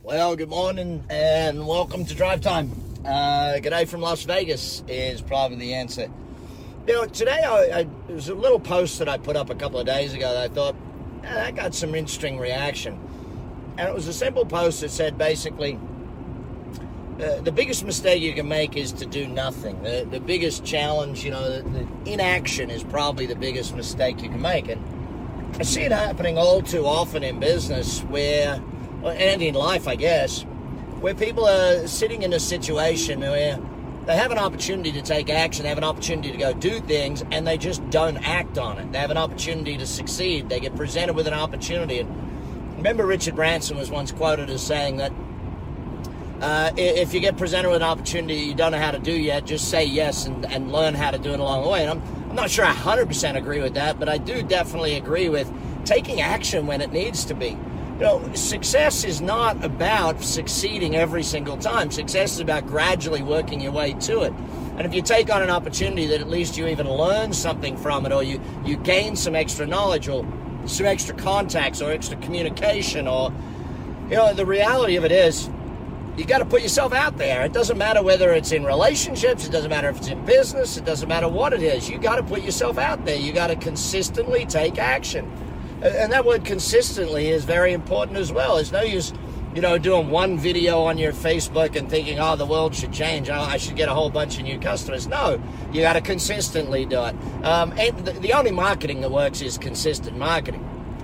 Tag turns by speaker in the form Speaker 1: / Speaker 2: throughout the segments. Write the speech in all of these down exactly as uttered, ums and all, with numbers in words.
Speaker 1: Well, good morning and welcome to Drive Time. Uh, G'day from Las Vegas is probably the answer. You know, today I, I, there was a little post that I put up a couple of days ago that I thought, eh, that got some interesting reaction. And it was a simple post that said basically, uh, the biggest mistake you can make is to do nothing. The, the biggest challenge, you know, the, the inaction is probably the biggest mistake you can make. And I see it happening all too often in business where, and in life, I guess, where people are sitting in a situation where they have an opportunity to take action, they have an opportunity to go do things, and they just don't act on it. They have an opportunity to succeed. They get presented with an opportunity. And remember, Richard Branson was once quoted as saying that uh, if you get presented with an opportunity you don't know how to do yet, just say yes and, and learn how to do it along the way. And I'm, I'm not sure I one hundred percent agree with that, but I do definitely agree with taking action when it needs to be. You know, success is not about succeeding every single time. Success is about gradually working your way to it. And if you take on an opportunity that at least you even learn something from it, or you, you gain some extra knowledge or some extra contacts or extra communication, or, you know, the reality of it is you got to put yourself out there. It doesn't matter whether it's in relationships, it doesn't matter if it's in business, it doesn't matter what it is. You got to put yourself out there. You got to consistently take action. And that word consistently is very important as well. It's no use, you know, doing one video on your Facebook and thinking, oh, the world should change. Oh, I should get a whole bunch of new customers. No, you got to consistently do it. Um, and the, the only marketing that works is consistent marketing.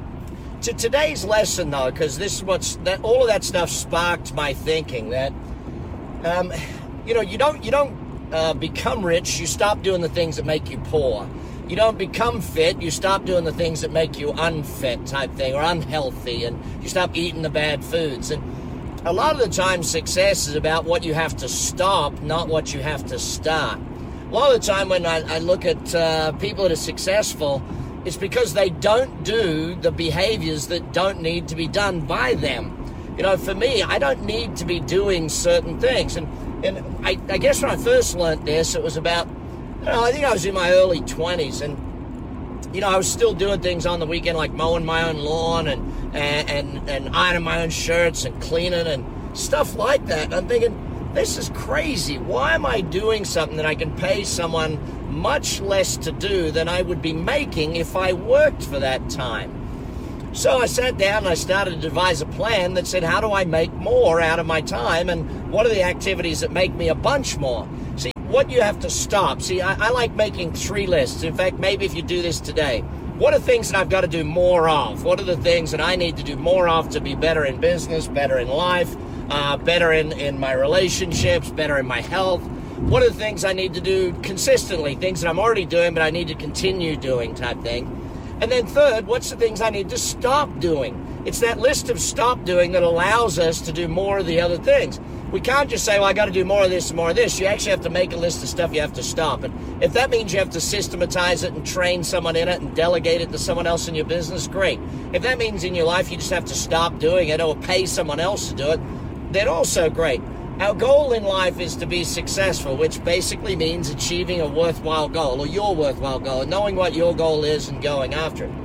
Speaker 1: To today's lesson, though, because this is what's that all of that stuff sparked my thinking that, um, you know, you don't you don't uh, become rich. You stop doing the things that make you poor. You don't become fit, you stop doing the things that make you unfit type thing, or unhealthy, and you stop eating the bad foods. And a lot of the time success is about what you have to stop, not what you have to start. A lot of the time when I, I look at uh, people that are successful, it's because they don't do the behaviors that don't need to be done by them. You know, for me, I don't need to be doing certain things. And, and I, I guess when I first learned this, it was about, You know, I think I was in my early twenties, and, you know, I was still doing things on the weekend like mowing my own lawn and, and, and, and ironing my own shirts and cleaning and stuff like that. And I'm thinking, this is crazy. Why am I doing something that I can pay someone much less to do than I would be making if I worked for that time? So I sat down and I started to devise a plan that said, how do I make more out of my time, and what are the activities that make me a bunch more? See, what you have to stop. See, I, I like making three lists. In fact, maybe if you do this today, what are things that I've got to do more of? What are the things that I need to do more of to be better in business, better in life, uh, better in, in my relationships, better in my health? What are the things I need to do consistently, things that I'm already doing but I need to continue doing type thing? And then third, what's the things I need to stop doing? It's that list of stop doing that allows us to do more of the other things. We can't just say, well, I got to do more of this and more of this. You actually have to make a list of stuff you have to stop. And if that means you have to systematize it and train someone in it and delegate it to someone else in your business, great. If that means in your life you just have to stop doing it or pay someone else to do it, then also great. Our goal in life is to be successful, which basically means achieving a worthwhile goal, or your worthwhile goal, and knowing what your goal is and going after it.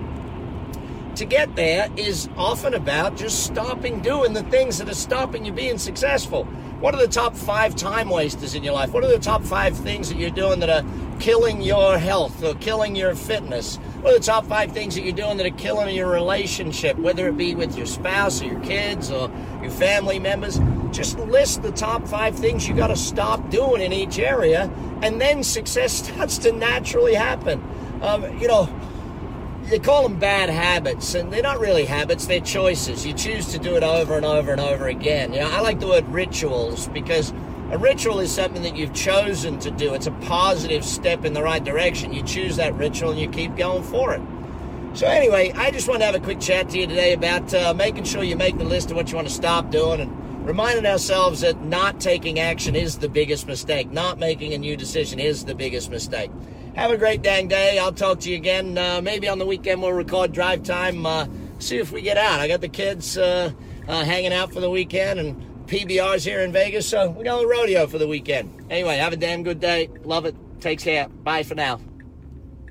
Speaker 1: To get there is often about just stopping doing the things that are stopping you being successful. What are the top five time wasters in your life? What are the top five things that you're doing that are killing your health or killing your fitness? What are the top five things that you're doing that are killing your relationship, whether it be with your spouse or your kids or your family members? Just list the top five things you got to stop doing in each area, and then success starts to naturally happen. Um, you know, they call them bad habits, and they're not really habits, they're choices. You choose to do it over and over and over again. You know, I like the word rituals, because a ritual is something that you've chosen to do. It's a positive step in the right direction. You choose that ritual and you keep going for it. So anyway, I just want to have a quick chat to you today about uh, making sure you make the list of what you want to stop doing, and reminding ourselves that not taking action is the biggest mistake. Not making a new decision is the biggest mistake. Have a great dang day. I'll talk to you again. Uh, maybe on the weekend we'll record Drive Time. Uh, see if we get out. I got the kids uh, uh, hanging out for the weekend, and P B R's here in Vegas, so we're going to rodeo for the weekend. Anyway, have a damn good day. Love it. Take care. Bye for now.